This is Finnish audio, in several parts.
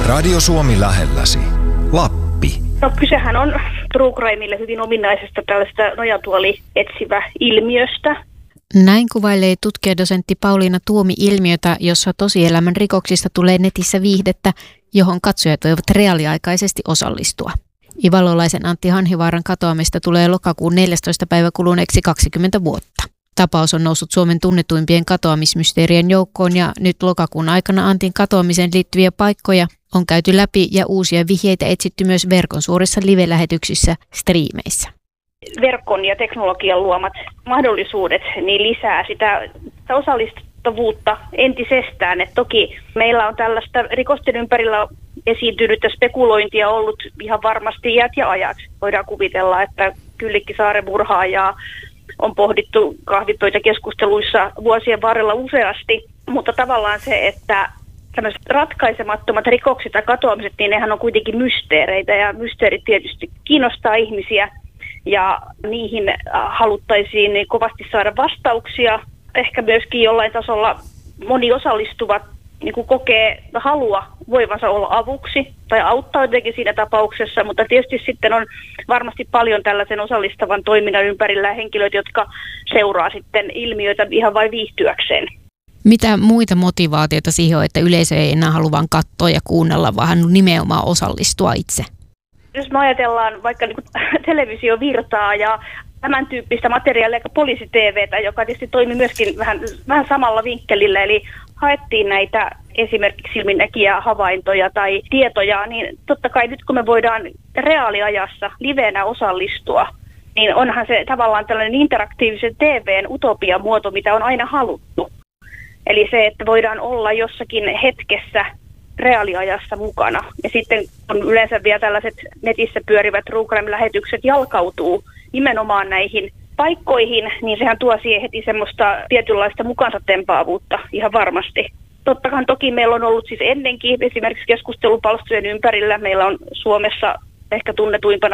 Radio Suomi lähelläsi. Lappi. No kysehän on true crimelle hyvin ominaisesta tällaista nojatuoli-etsivä ilmiöstä. Näin kuvailee tutkijadosentti Pauliina Tuomi ilmiötä, jossa tosielämän rikoksista tulee netissä viihdettä, johon katsojat voivat reaaliaikaisesti osallistua. Ivalolaisen Antti Hanhivaaran katoamista tulee lokakuun 14. päivä kuluneeksi 20 vuotta. Tapaus on noussut Suomen tunnetuimpien katoamismysteerien joukkoon ja nyt lokakuun aikana Antin katoamiseen liittyviä paikkoja on käyty läpi ja uusia vihjeitä etsitty myös verkon suorissa live-lähetyksissä striimeissä. Verkon ja teknologian luomat mahdollisuudet niin lisää sitä osallistuvuutta entisestään. Et toki meillä on tällaista rikosten ympärillä esiintynyttä spekulointia ollut ihan varmasti iät ja ajat. Voidaan kuvitella, että Kyllikkisaaren murhaajaa on pohdittu kahvipöytäkeskusteluissa vuosien varrella useasti, mutta tavallaan se, että tämmöiset ratkaisemattomat rikokset ja katoamiset, niin nehän on kuitenkin mysteereitä ja mysteerit tietysti kiinnostaa ihmisiä ja niihin haluttaisiin kovasti saada vastauksia. Ehkä myöskin jollain tasolla moni osallistuvat niin kuin kokee halua voivansa olla avuksi tai auttaa jotenkin siinä tapauksessa, mutta tietysti sitten on varmasti paljon tällaisen osallistavan toiminnan ympärillä henkilöitä, jotka seuraa sitten ilmiöitä ihan vain viihtyäkseen. Mitä muita motivaatioita siihen on, että yleisö ei enää halua vain katsoa ja kuunnella, vaan vähän osallistua itse? Jos me ajatellaan vaikka niin kuin televisiovirtaa ja tämän tyyppistä materiaalia, poliisi-TVtä, joka tietysti toimi myöskin vähän samalla vinkkelillä, eli haettiin näitä esimerkiksi silminnäkijähavaintoja tai tietoja, niin totta kai nyt kun me voidaan reaaliajassa livenä osallistua, niin onhan se tavallaan tällainen interaktiivisen TVn utopiamuoto, mitä on aina haluttu. Eli se, että voidaan olla jossakin hetkessä reaaliajassa mukana. Ja sitten kun yleensä vielä tällaiset netissä pyörivät true crime-lähetykset jalkautuu nimenomaan näihin paikkoihin, niin sehän tuo siihen heti semmoista tietynlaista mukansa tempaavuutta ihan varmasti. Toki meillä on ollut siis ennenkin esimerkiksi keskustelupalstojen ympärillä. Meillä on Suomessa ehkä tunnetuimpana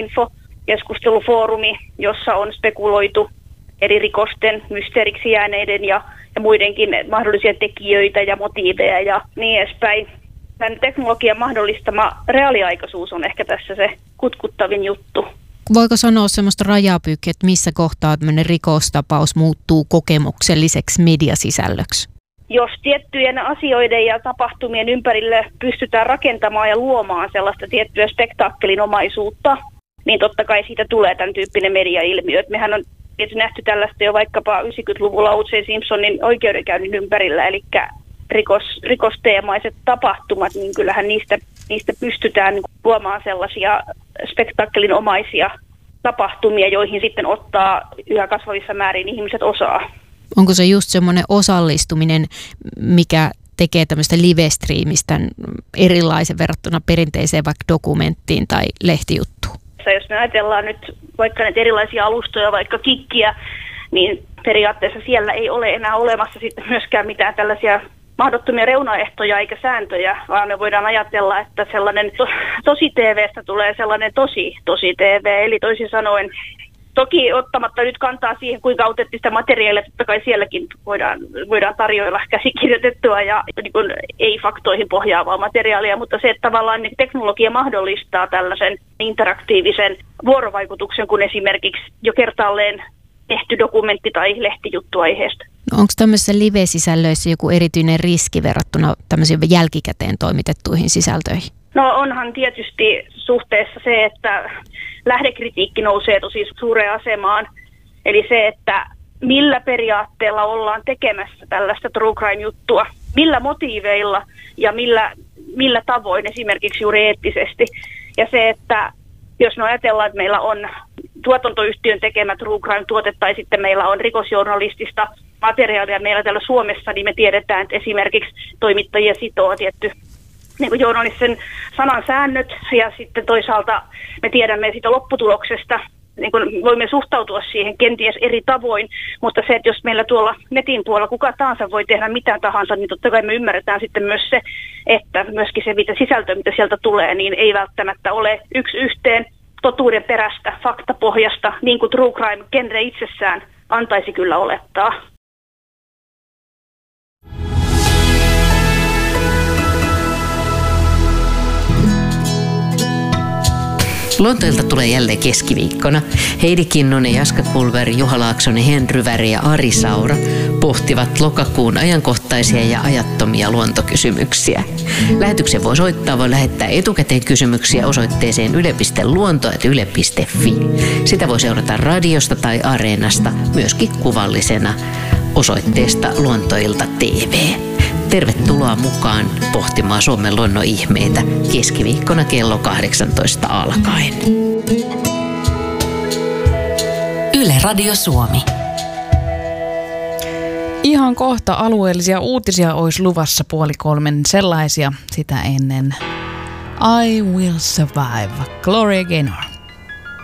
Murhainfo-keskustelufoorumi, jossa on spekuloitu eri rikosten mysteeriksi jääneiden ja muidenkin mahdollisia tekijöitä ja motiiveja ja niin edespäin. Tämän teknologian mahdollistama reaaliaikaisuus on ehkä tässä se kutkuttavin juttu. Voiko sanoa semmoista rajapyykkiä, että missä kohtaa tämmöinen rikostapaus muuttuu kokemukselliseksi mediasisällöksi? Jos tiettyjen asioiden ja tapahtumien ympärille pystytään rakentamaan ja luomaan sellaista tiettyä spektaakkelinomaisuutta, niin totta kai siitä tulee tämän tyyppinen mediailmiö. Mehän on tietysti nähty tällaista jo vaikkapa 90-luvulla O.J. Simpsonin oikeudenkäynnin ympärillä, eli rikosteemaiset tapahtumat, niin kyllähän niistä pystytään luomaan sellaisia spektaakkelinomaisia tapahtumia, joihin sitten ottaa yhä kasvavissa määrin ihmiset osaa. Onko se just semmoinen osallistuminen, mikä tekee tämmöistä live-striimistä erilaisen verrattuna perinteiseen vaikka dokumenttiin tai lehtijuttuun? Jos me ajatellaan nyt vaikka näitä erilaisia alustoja, vaikka Kikkiä, niin periaatteessa siellä ei ole enää olemassa sitten myöskään mitään tällaisia mahdottomia reunaehtoja eikä sääntöjä, vaan me voidaan ajatella, että sellainen tosi-TV:stä tulee sellainen tosi-TV, eli toisin sanoen toki ottamatta nyt kantaa siihen, kuinka autenttista materiaalia, totta kai sielläkin voidaan tarjoilla käsikirjoitettua ja niin kuin ei-faktoihin pohjaavaa materiaalia, mutta se, että tavallaan niin teknologia mahdollistaa tällaisen interaktiivisen vuorovaikutuksen, kun esimerkiksi jo kertaalleen tehty dokumentti tai lehtijuttu aiheesta. No, onko tämmöisissä live-sisällöissä joku erityinen riski verrattuna tämmöisiin jälkikäteen toimitettuihin sisältöihin? No onhan tietysti suhteessa se, että lähdekritiikki nousee tosi suureen asemaan. Eli se, että millä periaatteella ollaan tekemässä tällaista true crime-juttua, millä motiiveilla ja millä tavoin esimerkiksi juuri eettisesti. Ja se, että jos me ajatellaan, että meillä on tuotantoyhtiön tekemä true crime-tuote tai sitten meillä on rikosjournalistista materiaalia meillä täällä Suomessa, niin me tiedetään, että esimerkiksi toimittajia sitoo tietty niin kuin journalistisen sanan säännöt ja sitten toisaalta me tiedämme siitä lopputuloksesta, niin kuin voimme suhtautua siihen kenties eri tavoin, mutta se, että jos meillä tuolla netin puolella kuka tahansa voi tehdä mitä tahansa, niin totta kai me ymmärretään sitten myös se, että myöskin se mitä sisältö, mitä sieltä tulee, niin ei välttämättä ole yksi yhteen totuuden perästä, faktapohjasta, niin kuin true crime-genre itsessään antaisi kyllä olettaa. Luontoilta tulee jälleen keskiviikkona. Heidi Kinnunen, Jaska Kulveri, Juha Laaksonen, Henry Väri ja Ari Saura pohtivat lokakuun ajankohtaisia ja ajattomia luontokysymyksiä. Lähetyksen voi soittaa, voi lähettää etukäteen kysymyksiä osoitteeseen yle.luonto@yle.fi. Sitä voi seurata radiosta tai Areenasta, myöskin kuvallisena osoitteesta Luontoilta TV. Tervetuloa mukaan pohtimaan Suomen luonnon ihmeitä keskiviikkona kello 18 alkaen. Yle Radio Suomi. Ihan kohta alueellisia uutisia olisi luvassa 2:30, sellaisia sitä ennen. I Will Survive, Gloria Gaynor.